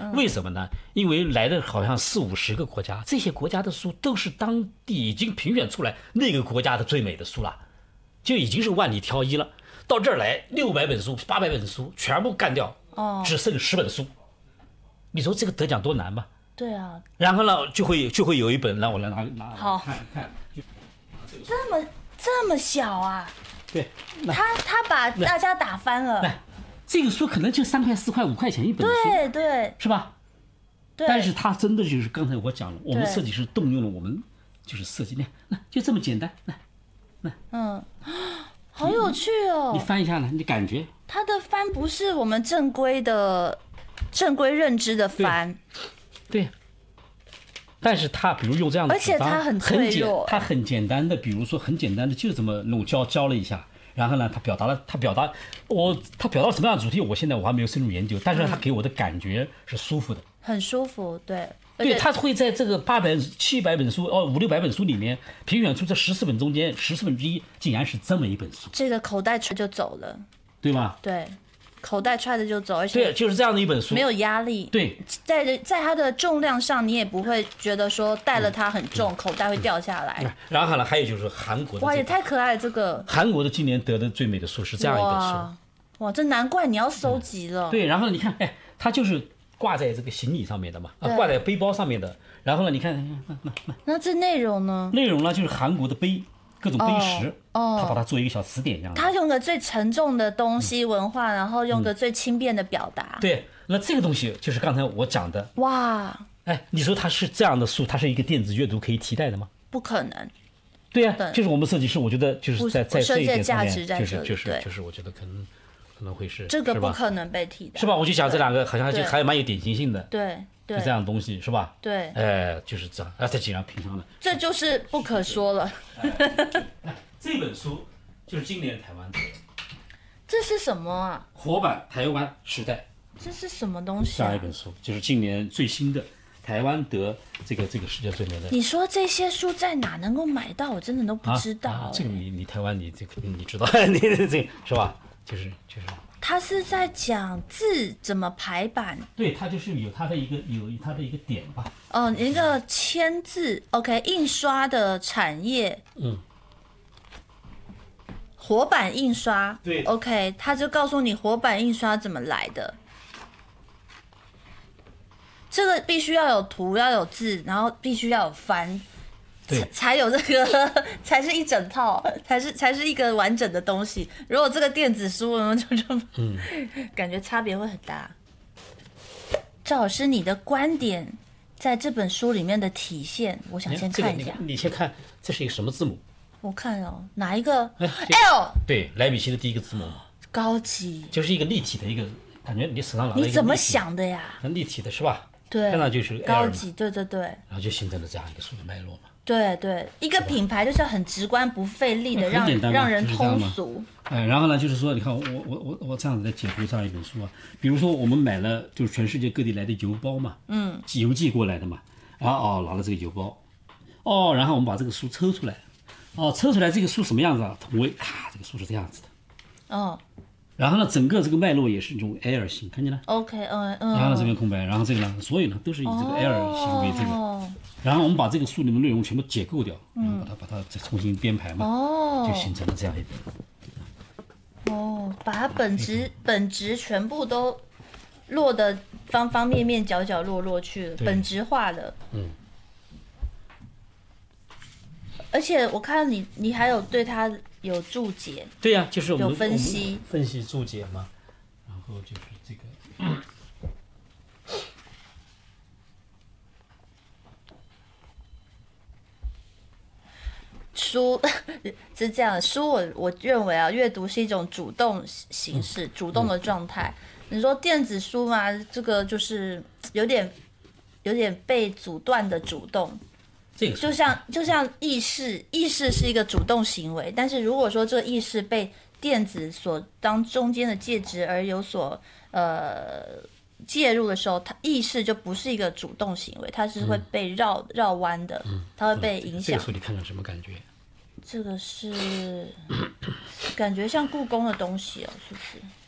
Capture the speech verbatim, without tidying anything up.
为什么呢？因为来的好像四五十个国家，这些国家的书都是当地已经评选出来那个国家的最美的书了，就已经是万里挑一了。到这儿来，六百本书、八百本书全部干掉， 哦， 只剩十本书。你说这个得奖多难吧？ 对啊。 然后呢，就会就会有一本，让我来拿拿好看看。 这么这么小啊？ 对， 他他把大家打翻了。 这个书可能就三块、四块、五块钱一本书， 对对， 是吧？ 对。 但是它真的就是刚才我讲了，我们设计师动用了我们就是设计，那就这么简单，来，来， 嗯，好有趣哦。 你翻一下呢，你感觉它的翻不是我们正规的、正规认知的翻， 对。但是它比如用这样的， 而且它很脆弱， 它很简单的，比如说很简单的，就这么弄教教了一下。然后呢，他表达了，他表达我，他表达什么样的主题，我现在我还没有深入研究，但是他给我的感觉是舒服的， 嗯、很舒服，对。 对，他会在这个八百、七百本书，哦，五六百本书里面评选出这十四本中间十四分之一，竟然是这么一本书， 这个口袋揣就走了， 对吧？ 对。口袋揣着就走，而且对，就是这样的一本书， 没有压力。 对， 在在它的重量上，你也不会觉得说带了它很重，嗯、口袋会掉下来。 嗯、然后呢，还有就是韩国的、这个， 哇，也太可爱了！这个韩国的今年得的最美的书是这样一本书， 哇，这难怪你要收集了。 嗯、对，然后你看，哎，它就是挂在这个行李上面的嘛，啊，挂在背包上面的。然后呢，你看，那那那那这内容呢？ 内容呢，就是韩国的碑。各种碑石， 哦， 他把它做一个小词典这样。 他用个最沉重的东西文化，嗯、然后用个最轻便的表达。 对，那这个东西就是刚才我讲的。 哇， 哎，你说它是这样的书，它是一个电子阅读可以替代的吗？ 不可能。 对呀、啊，就是我们设计师，我觉得就是在在这一点上面，就是就是就是，我觉得可能可能会是这个不可能被替代， 是吧？我就讲这两个好像就还蛮有典型性的。 对。 就这样的东西是吧？ 对， 哎，就是这样，啊，这竟然评上了， 这就是不可说了。 哎，这本书就是今年台湾的， 这是什么啊？ 活版台湾时代， 这是什么东西、啊？ 这样一本书，就是今年最新的台湾得这个这个世界最美的。 你说这些书在哪能够买到？我真的都不知道、欸啊啊。这个你你台湾你这个你知道，你这个是吧？就是就是。 他是在讲字怎么排版， 对，他就是有他的一个有他的一个点吧。 哦，一个签字 ，OK， 印刷的产业， 嗯， 活版印刷， 对 ，OK， 他就告诉你活版印刷怎么来的。这个必须要有图，要有字，然后必须要有翻。 对， 才有这个，才是一整套，才是才是一个完整的东西。如果这个电子书，就就嗯，感觉差别会很大。赵老师，你的观点在这本书里面的体现，我想先看一下。 这个、你, 你先看，这是一个什么字母？ 我看哦，哪一个 ？L。对，莱比锡的第一个字母。 高级。 就是一个立体的一个，感觉你手上拿了一个。 你怎么想的呀？ 很立体的是吧？ 对， 看上去是 L 高级，对对对。 然后就形成了这样一个数字脉络嘛。 对对，一个品牌就是很直观不费力的让让人通俗。 哎，然后呢，就是说，你看我我我我这样子来解读这样一本书啊，比如说我们买了就是全世界各地来的邮包嘛， 嗯， 邮寄过来的嘛，然后哦拿了这个邮包，哦，然后我们把这个书抽出来，哦，抽出来这个书什么样子啊？同位，咔，这个书是这样子的， 哦， 然后呢，整个这个脉络也是一种 L 型，看见了 ？OK， 嗯嗯， 然后这边空白，然后这个呢，所有呢都是以这个 L 型为这个。 哦， 然后我们把这个书里面内容全部解构掉，然后把它把它再重新编排嘛， 哦， 就形成了这样一本。哦，把它本质本质全部都落的方方面面、角角落落去了，本质化了。 嗯。 而且我看你你还有对它有注解。 对呀、啊，就是我们有分析分析注解嘛，然后就是这个。嗯书是这样，书我我认为啊，阅读是一种主动形式、主动的状态。你说电子书嘛，这个就是有点有点被阻断的主动。 这个就像就像意识，意识是一个主动行为，但是如果说这个意识被电子所当中间的介质而有所呃介入的时候，它意识就不是一个主动行为，它是会被绕、嗯、绕弯的，它会被影响。 这个书你看看什么感觉？ 这个是感觉像故宫的东西哦，是不是？